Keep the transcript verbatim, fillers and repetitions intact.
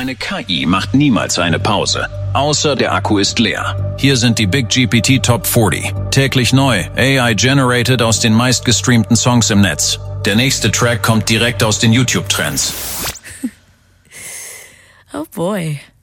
Eine K I macht niemals eine Pause, außer der Akku ist leer. Hier sind die Big G P T Top vierzig. Täglich neu, A I-generated aus den meistgestreamten Songs im Netz. Der nächste Track kommt direkt aus den YouTube-Trends. Oh boy.